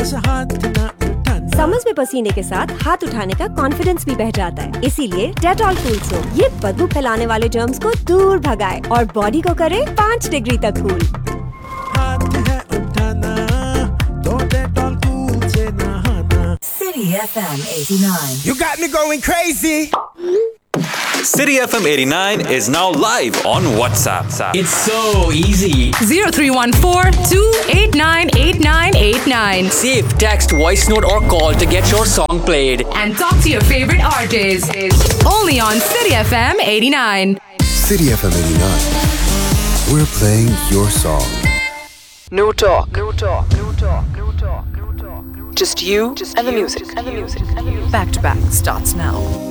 Summers में पसीने के साथ हाथ उठाने का कॉन्फिडेंस भी बढ़ जाता है, इसीलिए डेटॉल कूल सोप ये बदबू फैलाने वाले जर्म्स को दूर भगाए और बॉडी को करे 5 डिग्री तक cool. City FM 89. You got me going crazy. City FM 89 is now live on WhatsApp. It's so easy. 0314-289-8989. Save text, voice note or call to get your song played. And talk to your favorite artists. Only on City FM 89. City FM 89. We're playing your song. No talk. Just you and the music. Back to back starts now.